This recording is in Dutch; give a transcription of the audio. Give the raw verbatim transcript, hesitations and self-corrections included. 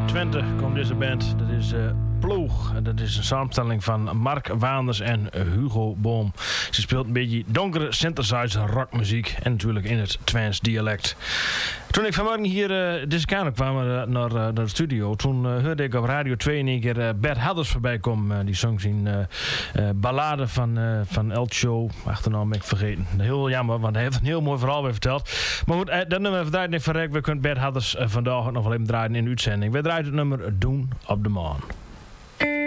Twente komt deze band. Dat is uh, Ploeg. Dat is een samenstelling van Mark Waanders en Hugo Boom. Ze speelt een beetje donkere synthesizer rockmuziek. En natuurlijk in het Twents dialect. Toen ik vanmorgen hier uh, deze kamer kwam uh, naar, uh, naar de studio. Toen uh, hoorde ik op Radio twee in één keer uh, Bert Hadders voorbij komen. Uh, die zong zijn uh, uh, ballade van, uh, van El Show. Achternaam ben ik vergeten. Heel jammer, want hij heeft een heel mooi verhaal weer verteld. Maar goed, uh, dat nummer heeft draaien niet verrekt. We kunnen Bert Hadders uh, vandaag nog wel even draaien in de uitzending. We draaien het nummer Doen op de Maan.